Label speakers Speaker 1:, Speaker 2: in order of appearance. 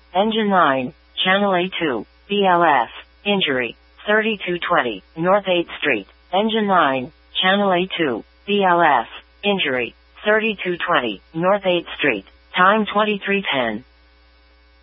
Speaker 1: Engine 9, Channel A2, BLS, injury, 3220, North 8th Street. Engine 9, Channel A2, BLS, injury, 3220, North 8th Street. Time 2310.